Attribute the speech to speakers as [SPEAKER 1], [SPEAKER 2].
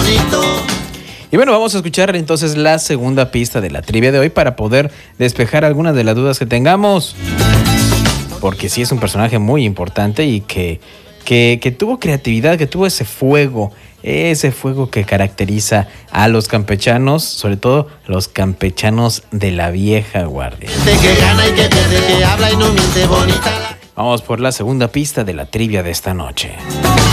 [SPEAKER 1] bonito.
[SPEAKER 2] Y bueno, vamos a escuchar entonces la segunda pista de la trivia de hoy para poder despejar algunas de las dudas que tengamos. Porque sí es un personaje muy importante y que tuvo creatividad, que tuvo ese fuego que caracteriza a los campechanos, sobre todo los campechanos de la vieja guardia.
[SPEAKER 1] Que gana y que pierde, que habla y no miente, bonita.
[SPEAKER 2] Vamos por la segunda pista de la trivia de esta noche.